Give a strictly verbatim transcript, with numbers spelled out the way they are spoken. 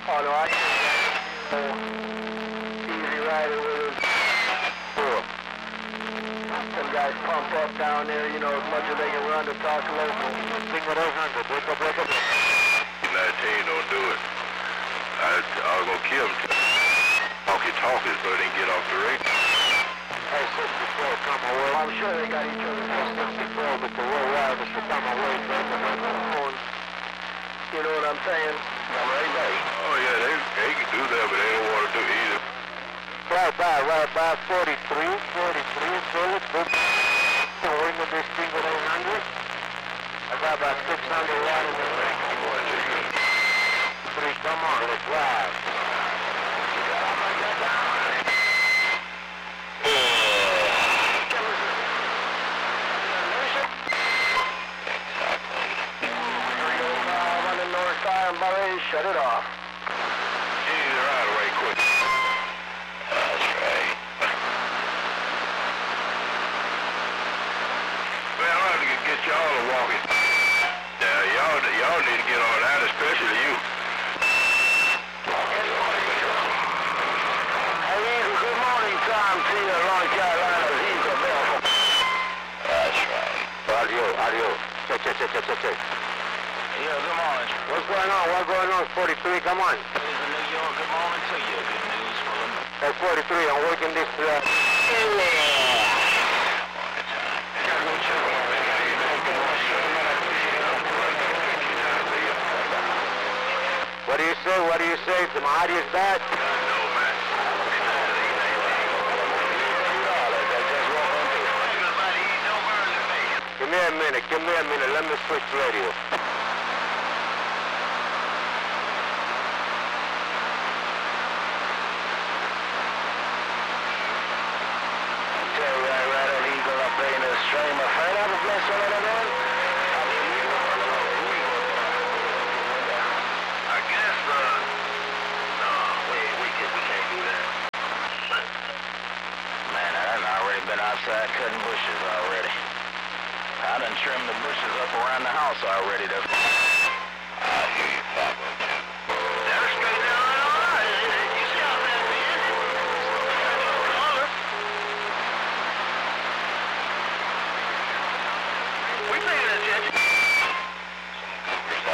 Oh no, I uh, Easy Rider with his four. Some guys pump up down there, you know, as much as they can run to talk local. Single eight hundred, break up, break up. nineteen don't do it. I, I was gonna kill him. Talkie-talkie so they didn't get off the radio. Hey, sixty-four, come away. I'm sure they got each other. sixty-four, but the real wireless should come away. You know what I'm saying? I'm right back. Oh yeah, they, they can do that, but they don't want to do either. Right by, right by, forty-three, forty-three, Philip, good. Wing of this thing with eight hundred. I got about six hundred right in the ring. Three, come on, let's ride. Shut it off. Easy right away, quick. That's right. Man, I'm going to get y'all to walk it. Yeah, y'all, y'all need to get on that, especially you. Hey, Eagle, good morning. Tom to you, North Carolina. Eagle, Belfort. That's right. Adios, adios. Check, check, check, check, check, check. Yeah, good morning. What's going on? What's going on? forty-three, come on. Ladies in New York, good morning to you. Good news for them. Hey, forty-three, I'm working this, uh... What do you say? What do you say? The Mahdi is bad? No, man. Give me a minute, give me a minute. Let me switch radio. Stream of freight out of this one in the I guess, uh, no, we, we, can, we can't do that. Man, I done already been outside cutting bushes already. I done trimmed the bushes up around the house already. Though.